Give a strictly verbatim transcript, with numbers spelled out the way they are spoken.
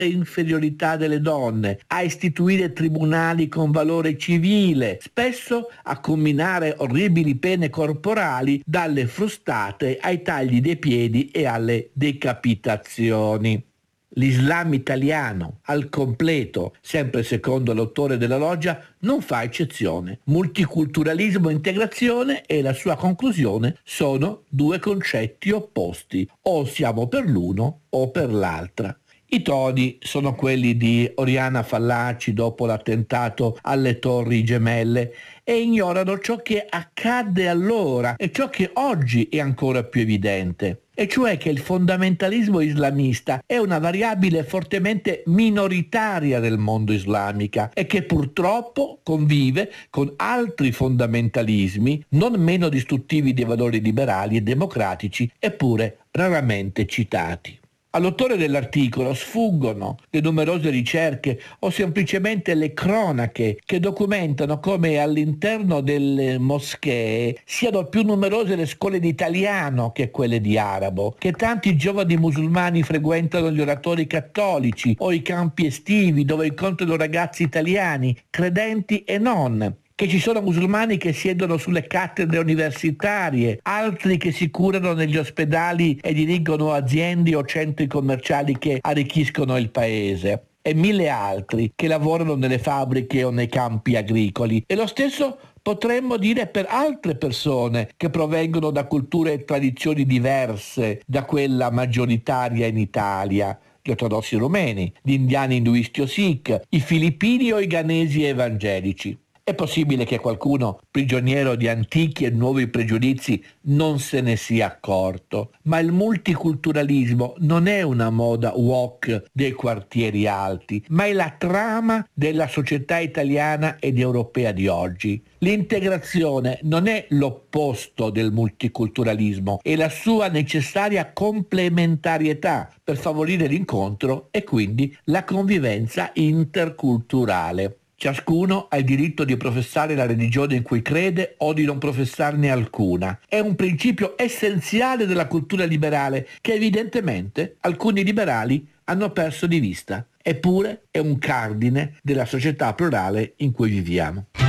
inferiorità delle donne, a istituire tribunali con valore civile, spesso a comminare orribili pene corporali dalle frustate ai tagli dei piedi e alle decapitazioni. L'Islam italiano, al completo, sempre secondo l'autore della loggia, non fa eccezione. Multiculturalismo e integrazione e la sua conclusione sono due concetti opposti. O siamo per l'uno o per l'altra. I toni sono quelli di Oriana Fallaci dopo l'attentato alle Torri Gemelle e ignorano ciò che accadde allora e ciò che oggi è ancora più evidente, e cioè che il fondamentalismo islamista è una variabile fortemente minoritaria del mondo islamica e che purtroppo convive con altri fondamentalismi non meno distruttivi dei valori liberali e democratici, eppure raramente citati. All'autore dell'articolo sfuggono le numerose ricerche o semplicemente le cronache che documentano come all'interno delle moschee siano più numerose le scuole di italiano che quelle di arabo, che tanti giovani musulmani frequentano gli oratori cattolici o i campi estivi dove incontrano ragazzi italiani, credenti e non, che ci sono musulmani che siedono sulle cattedre universitarie, altri che si curano negli ospedali e dirigono aziende o centri commerciali che arricchiscono il paese, e mille altri che lavorano nelle fabbriche o nei campi agricoli. E lo stesso potremmo dire per altre persone che provengono da culture e tradizioni diverse da quella maggioritaria in Italia. Gli ortodossi rumeni, gli indiani induisti o sikh, i filippini o i ghanesi evangelici. È possibile che qualcuno, prigioniero di antichi e nuovi pregiudizi, non se ne sia accorto, ma il multiculturalismo non è una moda woke dei quartieri alti, ma è la trama della società italiana ed europea di oggi. L'integrazione non è l'opposto del multiculturalismo, è la sua necessaria complementarietà per favorire l'incontro e quindi la convivenza interculturale. Ciascuno ha il diritto di professare la religione in cui crede o di non professarne alcuna. È un principio essenziale della cultura liberale che evidentemente alcuni liberali hanno perso di vista. Eppure è un cardine della società plurale in cui viviamo.